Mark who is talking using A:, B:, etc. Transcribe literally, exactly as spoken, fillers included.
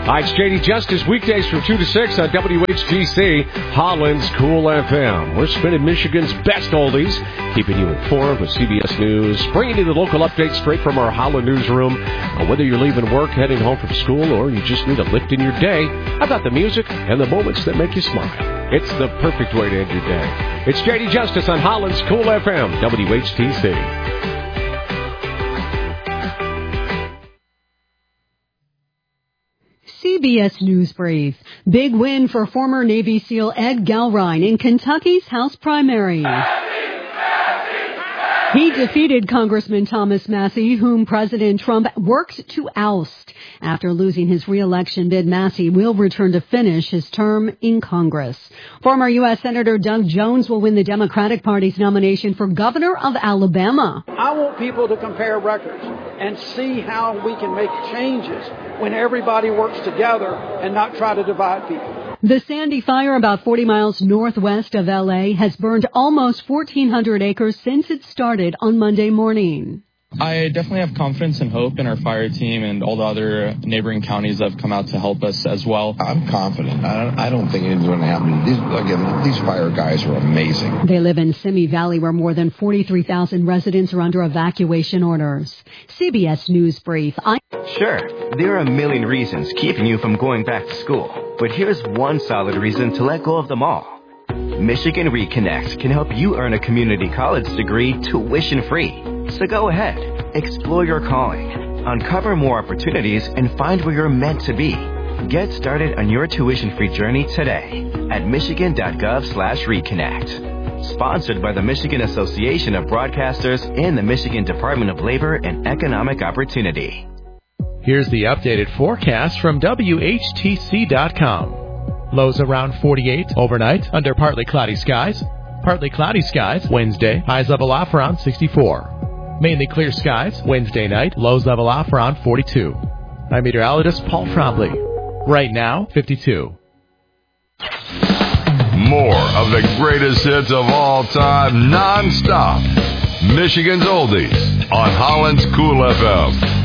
A: Hi, it's J D Justice, weekdays from two to six on W H T C, Holland's Cool F M. We're spinning Michigan's best oldies, keeping you informed with C B S News, bringing you the local updates straight from our Holland newsroom. Whether you're leaving work, heading home from school, or you just need a lift in your day, I've got the music and the moments that make you smile. It's the perfect way to end your day. It's J D Justice on Holland's Cool F M, W H T C.
B: C B S News Brief. Big win for former Navy SEAL Ed Galrine in Kentucky's House primary. He defeated Congressman Thomas Massie, whom President Trump worked to oust. After losing his re-election bid, Massie will return to finish his term in Congress. Former U S Senator Doug Jones will win the Democratic Party's nomination for governor of Alabama.
C: I want people to compare records and see how we can make changes when everybody works together and not try to divide people.
B: The Sandy Fire, about forty miles northwest of L A, has burned almost fourteen hundred acres since it started on Monday morning.
D: I definitely have confidence and hope in our fire team and all the other neighboring counties that have come out to help us as well.
E: I'm confident. I don't, I don't think anything's going to happen. These, again, these fire guys are amazing.
B: They live in Simi Valley, where more than forty-three thousand residents are under evacuation orders. C B S News Brief. I-
F: Sure, there are a million reasons keeping you from going back to school. But here's one solid reason to let go of them all. Michigan Reconnect can help you earn a community college degree tuition-free. So go ahead, explore your calling, uncover more opportunities, and find where you're meant to be. Get started on your tuition-free journey today at michigan.gov slash reconnect. Sponsored by the Michigan Association of Broadcasters and the Michigan Department of Labor and Economic Opportunity.
G: Here's the updated forecast from W H T C dot com. Lows around forty-eight overnight under partly cloudy skies. Partly cloudy skies Wednesday. Highs level off around sixty-four. Mainly clear skies Wednesday night. Lows level off around forty-two. I'm meteorologist Paul Trombley. Right now, fifty-two.
H: More of the greatest hits of all time, non-stop. Michigan's Oldies on Holland's Cool F M.